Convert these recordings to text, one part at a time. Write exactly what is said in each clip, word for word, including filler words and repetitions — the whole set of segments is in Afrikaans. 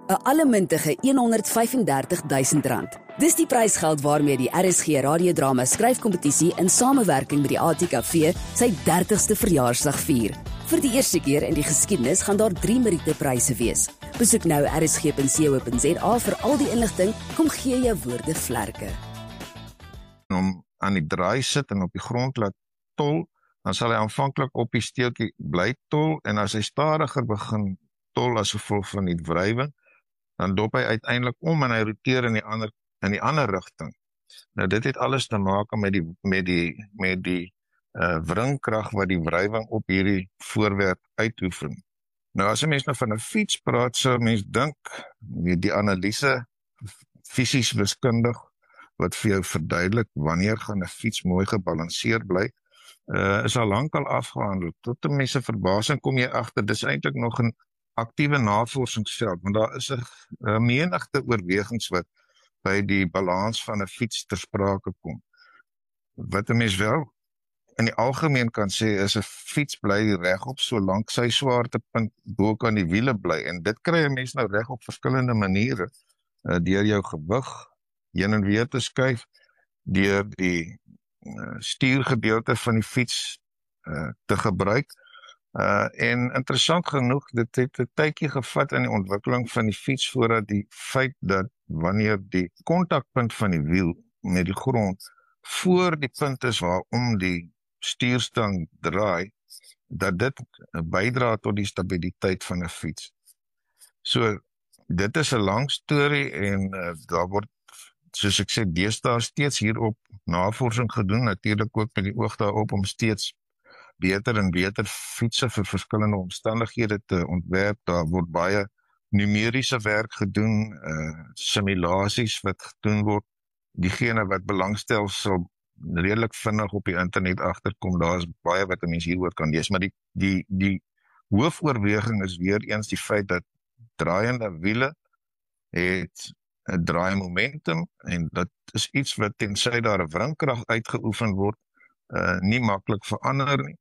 'n allemintige honderdvyfendertigduisend rand. Dis die prysgeld waarmee die R S G radiodrama skryfkompetisie in samewerking met die A T K V sy dertigste verjaarsdag vier. Vir die eerste keer in die geskiedenis gaan daar drie Meriete-pryse wees. Besoek nou r s g punt co punt z a vir al die inligting. Kom gee jou woorde vlerke. Om aan die draai sit en op die grond laat tol, dan sal hy aanvanklik op die steeltjie bly tol, en as hy stadiger begin tol as gevolg van die wrywing, dan dop hy uiteindelik om en hy roteer in die ander in die ander rigting. Nou dit het alles te maak met die met die met die uh, wringkrag wat die wrywing op hierdie voorwerp uitoefen. Nou as 'n mens nou van 'n fiets praat, sou 'n mens dink die, die analise fisies wiskundig wat vir jou verduidelik wanneer gaan 'n fiets mooi gebalanseerd bly, uh, is al lankal afgehandel. Tot 'n mens se verbasing kom jy agter, dis eintlik nog 'n aktiewe navorsingsveld, want daar is 'n menigte oorwegings wat by die balans van 'n fiets ter sprake kom. Wat 'n mens wel in die algemeen kan sê is 'n fiets bly regop solank sy swaartepunt bo kan die wiele bly, en dit kry 'n mens nou reg op verskillende maniere, uh, deur jou gewig heen en weer te skuif, deur die uh, stuurgedeelte van die fiets uh, te gebruik. Uh, en interessant genoeg, dit het 'n tydjie gevat in die ontwikkeling van die fiets voordat die feit dat wanneer die kontakpunt van die wiel met die grond voor die punt is waarom die stuurstang draai, dat dit bydra tot die stabiliteit van 'n fiets. So, dit is 'n lang storie en uh, daar word, soos ek sê, deesdae steeds hierop navorsing gedoen, natuurlik ook met die oog daarop om steeds beter en beter fietsse vir verskillende omstandighede te ontwerp. Daar word baie numeriese werk gedoen, uh, simulasies wat gedoen word. Diegene wat belangstel sal redelik vinnig op die internet agterkom, daar is baie wat 'n mens hieroor kan lees, maar die, die, die hoofoorweging is weer eens die feit dat draaiende wiele het 'n draai momentum, en dat is iets wat tensy daar 'n wringkrag uitgeoefen word, uh, nie maklik verander nie.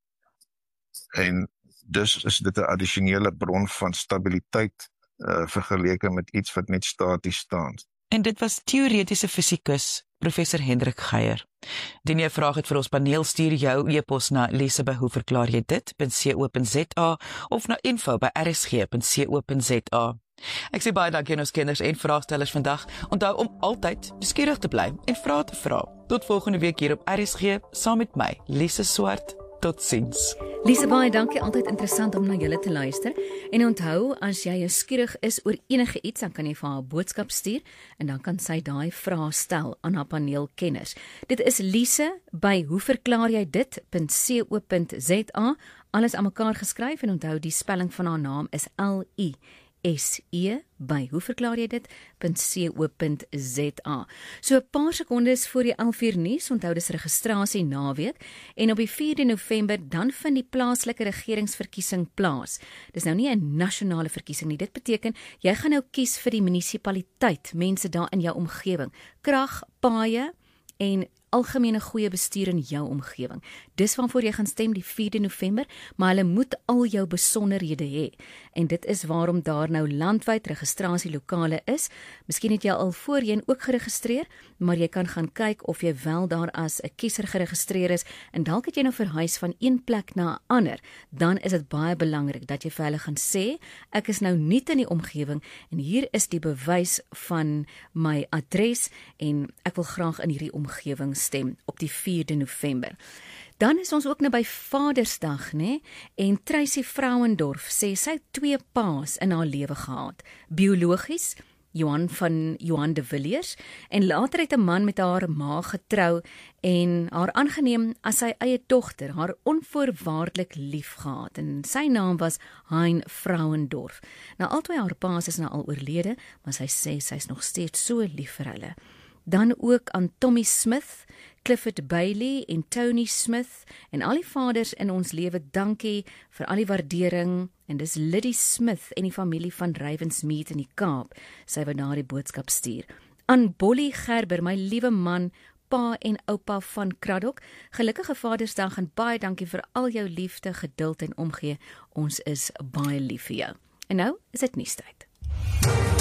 En dus is dit 'n addisionele bron van stabiliteit uh, vergeleke met iets wat net staties staan. En dit was teoretiese fisikus, professor Hendrik Geier. Indien jy 'n vraag het vir ons paneel, stuur jou e-pos na lise by hoe verklaar jy dit punt co punt z a of na info by r s g punt co punt z a. Ek sê baie dankie aan ons kinders en vraagstellers vandag. Onthou om altyd nuuskierig te bly en vrae te vra. Tot volgende week hier op R S G, saam met my, Lise Swart. Totsiens. Lise, baie dankie, altyd interessant om na julle te luister. En onthou, as jy nuuskierig is oor enige iets, dan kan jy vir haar 'n boodskap stuur en dan kan sy daai vrae stel aan haar paneelkenners. Dit is Lise by hoe verklaar jy dit punt co punt z a. Alles aan mekaar geskryf, en onthou die spelling van haar naam is L I S E by hoe verklaar jy dit punt co punt z a. So 'n paar sekondes voor die elf uur nuus, onthou dis registrasie naweek, en op die vierde November dan vind die plaaslike regeringsverkiesing plaas. Dis nou nie 'n nasionale verkiesing nie, dit beteken jy gaan nou kies vir die munisipaliteit, mense daar in jou omgewing, krag, paaie en algemene goeie bestuur in jou omgewing. Dis waarvoor jy gaan stem die vierde November, maar hulle moet al jou besonderhede hê. En dit is waarom daar nou landwyd registrasielokale is. Miskien het jy al voorheen ook geregistreer, maar jy kan gaan kyk of jy wel daar as 'n kiezer geregistreer is, en dalk het jy nou verhuis van een plek na 'n ander. Dan is dit baie belangrik dat jy vir hulle gaan sê, ek is nou nie in die omgewing, en hier is die bewys van my adres, en ek wil graag in hierdie omgewing stem op die vierde November. Dan is ons ook nou by Vadersdag, né? En Tracy Vrouendorf sê sy het twee paas in haar lewe gehad. Biologies, Johan van Johan de Villiers, en later het 'n man met haar ma getrou en haar aangeneem as sy eie dogter, haar onvoorwaardelik lief gehad, en sy naam was Hein Vrouendorf. Nou albei haar paas is nou al oorlede, maar sy sê sy is nog steeds so lief vir hulle. Dan ook aan Tommy Smith, Clifford Bailey en Tony Smith en al die vaders in ons lewe, dankie vir al die waardering. En dis Liddy Smith en die familie van Ravensmead in die Kaap, sy wat daar die boodskap stuur. Aan Bolly Gerber, my liewe man, pa en oupa van Kraddock, gelukkige Vadersdag en baie dankie vir al jou liefde, geduld en omgee. Ons is baie lief vir jou. En nou is dit nuustyd.